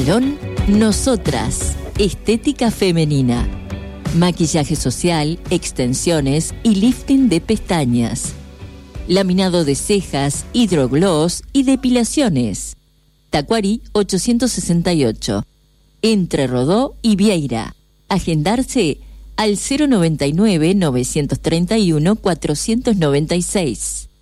Salón Nosotras, estética femenina. Maquillaje social, extensiones y lifting de pestañas. Laminado de cejas, hidrogloss y depilaciones. Tacuarí 868. Entre Rodó y Vieira. Agendarse al 099-931-496.